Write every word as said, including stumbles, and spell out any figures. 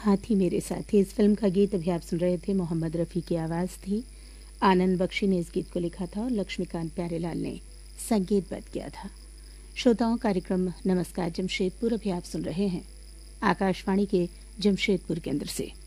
हाथी मेरे साथी। इस फिल्म का गीत अभी आप सुन रहे थे, मोहम्मद रफ़ी की आवाज़ थी। आनंद बख्शी ने इस गीत को लिखा था और लक्ष्मीकांत प्यारेलाल ने संगीतबद्ध किया था। श्रोताओं, कार्यक्रम नमस्कार जमशेदपुर अभी आप सुन रहे हैं आकाशवाणी के जमशेदपुर केंद्र से।